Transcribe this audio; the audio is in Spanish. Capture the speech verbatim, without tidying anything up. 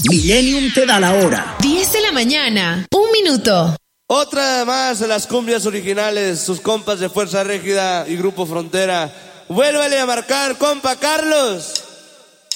Millennium te da la hora. diez de la mañana, un minuto. Otra más de las cumbias originales, sus compas de Fuerza Régida y Grupo Frontera. Vuélvale a marcar, compa Carlos.